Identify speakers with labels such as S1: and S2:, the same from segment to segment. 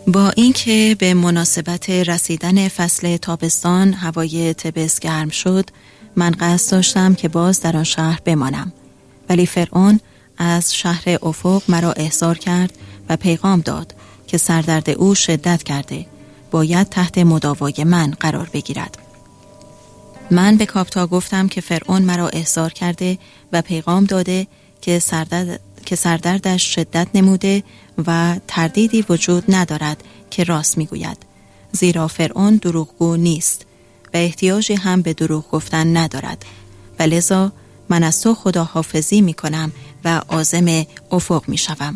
S1: با اینکه به مناسبت رسیدن فصل تابستان هوای تبس گرم شد، من قصد داشتم که باز در آن شهر بمانم، ولی فرعون از شهر افق مرا احضار کرد و پیغام داد که سردرد او شدت کرده، باید تحت مداوای من قرار بگیرد. من به کاپتا گفتم که فرعون مرا احضار کرده و پیغام داده که سردردش شدت نموده و تردیدی وجود ندارد که راست میگوید، زیرا فرعون دروغگو نیست و احتیاجی هم به دروغ گفتن ندارد و لذا من از تو خداحافظی می کنم و عازم افق می شوم.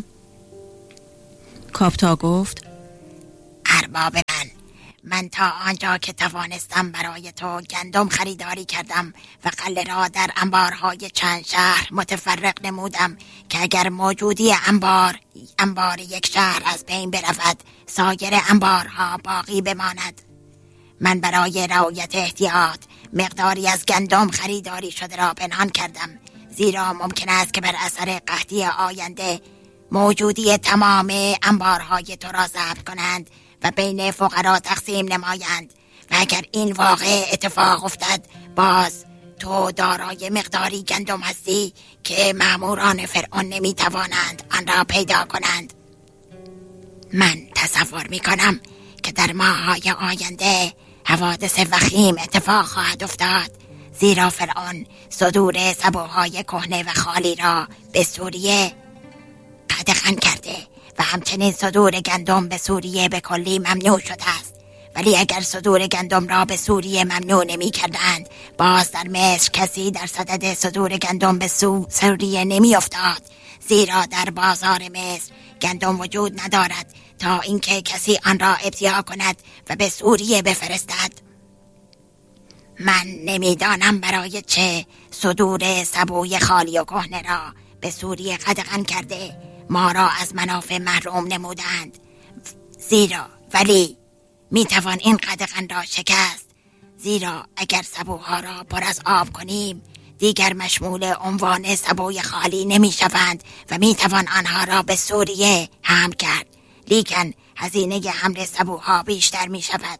S1: کاپتا گفت:
S2: ارباب من تا آنجا که توانستم برای تو گندم خریداری کردم و غله را در انبارهای چند شهر متفرق نمودم که اگر موجودی انبار یک شهر از بین برود، سایر انبارها باقی بماند. من برای رعایت احتیاط مقداری از گندم خریداری شده را پنهان کردم، زیرا ممکن است که بر اثر قحطی آینده موجودی تمام انبارهای تو را ضبط کنند و بین فقرا تقسیم نمایند و اگر این واقع اتفاق افتد، باز تو دارای مقداری گندم هستی که مأموران فرعون نمیتوانند آن را پیدا کنند. من تصور میکنم که در ماه‌های آینده حوادث وخیم اتفاق خواهد افتاد، زیرا فرعون صدور سبوهای کهنه و خالی را به سوریه قدغن کرده و همچنین صدور گندم به سوریه به کلی ممنوع شده است. ولی اگر صدور گندم را به سوریه ممنوع نمی کردند، باز در مصر کسی در صدد صدور گندم به سوریه نمی افتاد، زیرا در بازار مصر گندم وجود ندارد تا اینکه کسی آن را ابتیاع کند و به سوریه بفرستد. من نمیدانم برای چه صدور سبوی خالی و کهنه را به سوریه قدغن کرده ما را از منافع محروم نمودند، ولی میتوان این قدغن را شکست، زیرا اگر سبوها را پر از آب کنیم دیگر مشمول عنوان سبوی خالی نمی شوند و میتوان آنها را به سوریه حمل کرد، لیکن هزینه حمل سبوها بیشتر می شود.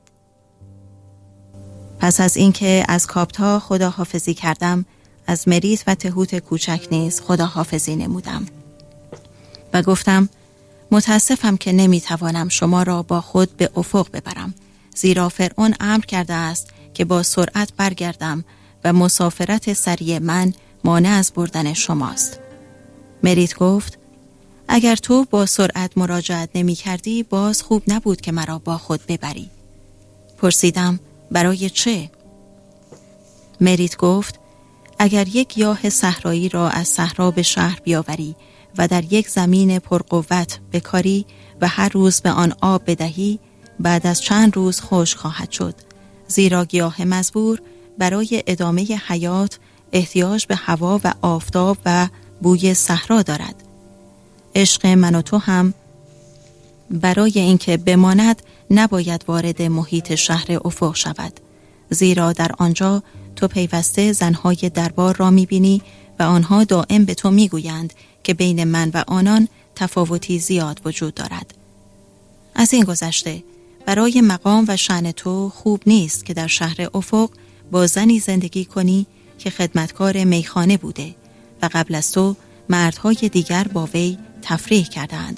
S1: پس از اینکه از کاپتا خداحافظی کردم، از مریت و تهوت کوچک نیز خداحافظی نمودم و گفتم: متاسفم که نمیتوانم شما را با خود به افق ببرم، زیرا فرعون امر کرده است که با سرعت برگردم و مسافرت سریع من مانع از بردن شماست. مریت گفت: اگر تو با سرعت مراجعت نمی کردی، باز خوب نبود که مرا با خود ببری. پرسیدم: برای چه؟ مریت گفت: اگر یک گیاه صحرایی را از صحرا به شهر بیاوری و در یک زمین پرقوت بکاری و هر روز به آن آب بدهی، بعد از چند روز خشک خواهد شد، زیرا گیاه مزبور برای ادامه حیات احتیاج به هوا و آفتاب و بوی صحرا دارد. عشق من و تو هم برای اینکه بماند نباید وارد محیط شهر افق شود، زیرا در آنجا تو پیوسته زنهای دربار را می‌بینی و آنها دائم به تو می‌گویند که بین من و آنان تفاوتی زیاد وجود دارد. از این گذشته برای مقام و شأن تو خوب نیست که در شهر افق با زنی زندگی کنی که خدمتکار میخانه بوده و قبل از تو مردهای دیگر با وی تفریح کردند.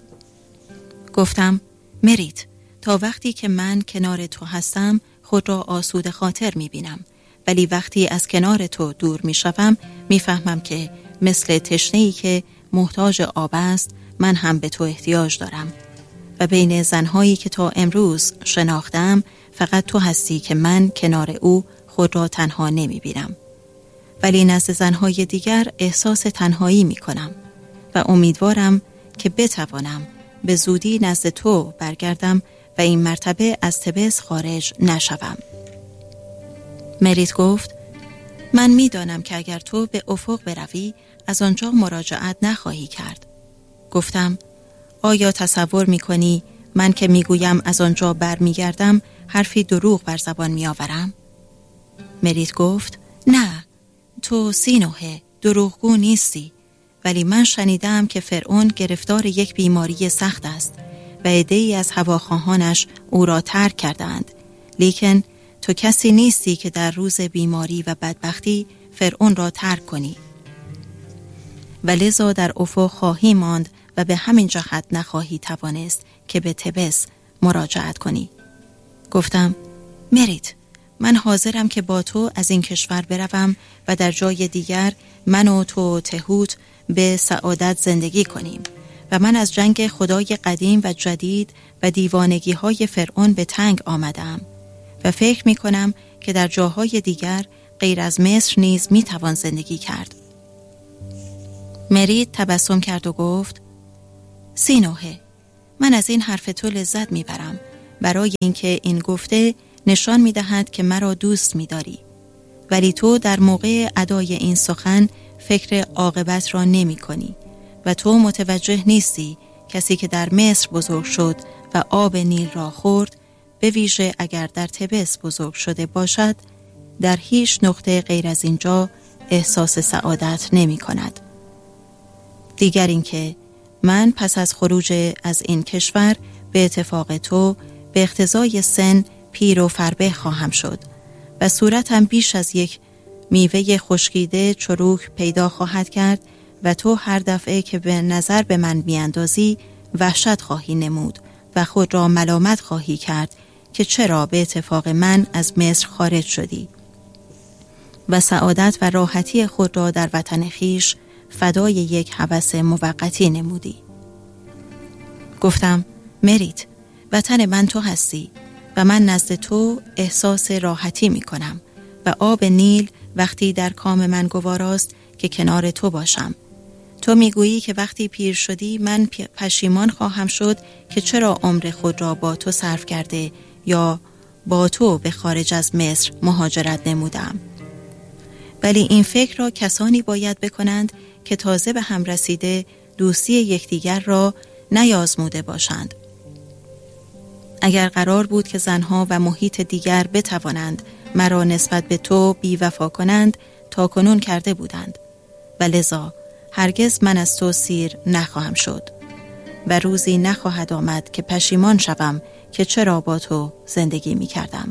S1: گفتم: مریت، تا وقتی که من کنار تو هستم خود را آسوده خاطر می‌بینم، ولی وقتی از کنار تو دور می‌شوم می‌فهمم که مثل تشنه‌ای که محتاج آب است، من هم به تو احتیاج دارم و بین زنهایی که تا امروز شناختم فقط تو هستی که من کنار او خود را تنها نمی‌بینم، ولی نزد زنهای دیگر احساس تنهایی می‌کنم و امیدوارم که بتوانم به زودی نزد تو برگردم و این مرتبه از تبس خارج نشوم. مریت گفت: من می‌دانم که اگر تو به افق بروی از آنجا مراجعت نخواهی کرد. گفتم: آیا تصور می‌کنی من که می‌گویم از آنجا برمیگردم حرفی دروغ بر زبان می‌آورم؟ مریت گفت: نه، تو سینوه دروغگو نیستی، ولی من شنیدم که فرعون گرفتار یک بیماری سخت است و عده‌ای از هواخواهانش او را ترک کردند، لیکن تو کسی نیستی که در روز بیماری و بدبختی فرعون را ترک کنی و لذا در افق خواهی ماند و به همین جهت نخواهی توانست که به تبس مراجعت کنی. گفتم مریت، من حاضرم که با تو از این کشور بروم و در جای دیگر من و تو و تهوت به سعادت زندگی کنیم و من از جنگ خدای قدیم و جدید و دیوانگی های فرعون به تنگ آمدم و فکر می کنم که در جاهای دیگر غیر از مصر نیز می توان زندگی کرد. مریت تبسم کرد و گفت سینوهه، من از این حرف تو لذت می برم، برای اینکه این گفته نشان می دهد که مرا دوست می داری، ولی تو در موقع ادای این سخن فکر عاقبت را نمی کنی و تو متوجه نیستی کسی که در مصر بزرگ شد و آب نیل را خورد، به ویژه اگر در تبس بزرگ شده باشد، در هیچ نقطه غیر از اینجا احساس سعادت نمی کند. دیگر اینکه من پس از خروج از این کشور به اتفاق تو به اقتضای سن پیر و فربه خواهم شد و صورتم بیش از یک میوه خشکیده چروک پیدا خواهد کرد و تو هر دفعه که به نظر به من میاندازی وحشت خواهی نمود و خود را ملامت خواهی کرد که چرا به اتفاق من از مصر خارج شدی و سعادت و راحتی خود را در وطن خیش فدای یک هوس موقتی نمودی. گفتم مریت، وطن من تو هستی و من نزد تو احساس راحتی می کنم و آب نیل وقتی در کام من گواراست که کنار تو باشم. تو می گویی که وقتی پیر شدی من پشیمان خواهم شد که چرا عمر خود را با تو صرف کرده یا با تو به خارج از مصر مهاجرت نمودم. ولی این فکر را کسانی باید بکنند که تازه به هم رسیده دوستی یکدیگر را نیازموده باشند. اگر قرار بود که زنها و محیط دیگر بتوانند مرا نسبت به تو بی‌وفا کنند، تا کنون کرده بودند و لذا هرگز من از تو سیر نخواهم شد و روزی نخواهد آمد که پشیمان شوم که چرا با تو زندگی می کردم.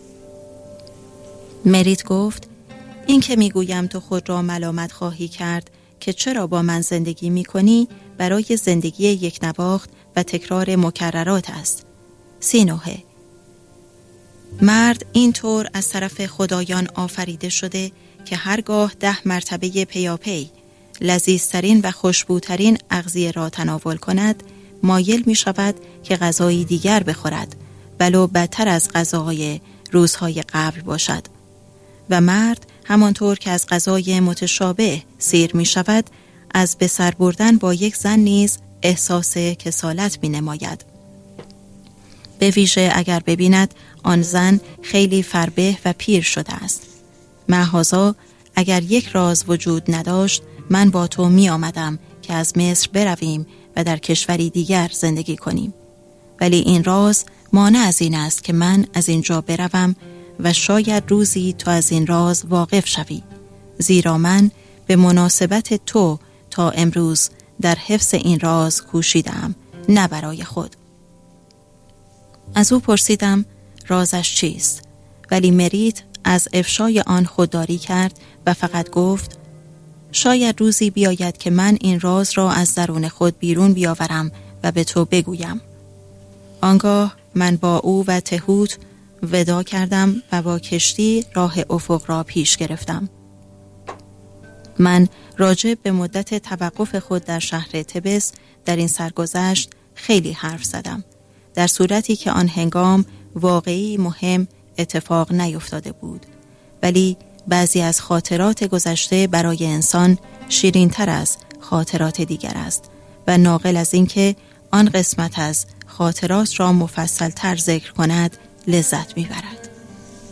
S1: مریت گفت این که می گویم تو خود را ملامت خواهی کرد که چرا با من زندگی می کنی برای زندگی یک نواخت و تکرار مکررات است. سینوهه، مرد اینطور از طرف خدایان آفریده شده که هرگاه 10 مرتبه پیاپی لذیذترین و خوشبوترین اغذیه را تناول کند، مایل می شود که غذایی دیگر بخورد ولو بدتر از غذاهای روزهای قبل باشد و مرد همانطور که از غذای متشابه سیر می شود، از به سر بردن با یک زن نیز احساس کسالت می نماید، به ویژه اگر ببیند آن زن خیلی فربه و پیر شده است. معاذا اگر یک راز وجود نداشت، من با تو می آمدم که از مصر برویم و در کشوری دیگر زندگی کنیم، ولی این راز مانع از این است که من از اینجا بروم و شاید روزی تو از این راز واقف شوی، زیرا من به مناسبت تو تا امروز در حفظ این راز کوشیدم، نه برای خود. از او پرسیدم رازش چیست، ولی مریت از افشای آن خودداری کرد و فقط گفت شاید روزی بیاید که من این راز را از درون خود بیرون بیاورم و به تو بگویم. آنگاه من با او و تهوت وداع کردم و با کشتی راه افق را پیش گرفتم. من راجع به مدت توقف خود در شهر تبس در این سرگذشت خیلی حرف زدم، در صورتی که آن هنگام واقعی مهم اتفاق نیفتاده بود، ولی بعضی از خاطرات گذشته برای انسان شیرین تر از خاطرات دیگر است و ناقل از اینکه آن قسمت از خاطرات را مفصل تر ذکر کند لذت میبرد.